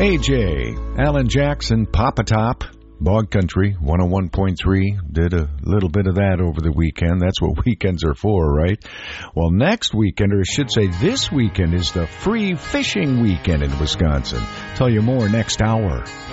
AJ, Alan Jackson, Papa Top, Bog Country, 101.3. Did a little bit of that over the weekend. That's what weekends are for, right? Well, next weekend, or I should say this weekend, is the free fishing weekend in Wisconsin. Tell you more next hour.